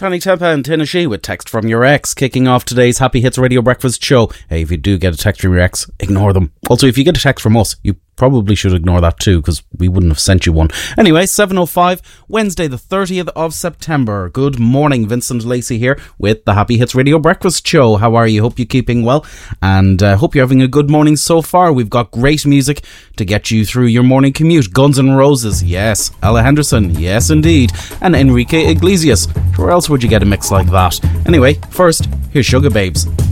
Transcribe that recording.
Connie Tempa and Tennessee with Text From Your Ex, kicking off today's Happy Hits Radio Breakfast show. Hey, if you do get a text from your ex, ignore them. Also, if you get a text from us, you probably should ignore that too, because we wouldn't have sent you one. Anyway, 7:05, Wednesday the 30th of September. Good morning, Vincent Lacey here with the Happy Hits Radio Breakfast show. How are you? Hope you're keeping well, and hope you're having a good morning so far. We've got great music to get you through your morning commute. Guns N' Roses, yes. Ella Henderson, yes indeed. And Enrique Iglesias. Where else would you get a mix like that? Anyway, first, here's Sugar Babes.